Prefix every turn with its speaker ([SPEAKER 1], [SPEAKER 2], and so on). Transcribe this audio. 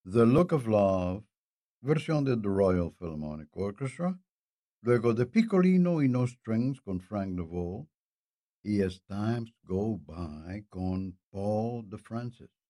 [SPEAKER 1] The Look of Love, versión de The Royal Philharmonic Orchestra, luego de Piccolino y No Strings con Frank DeVol y As Times Go By con Paul de Francis.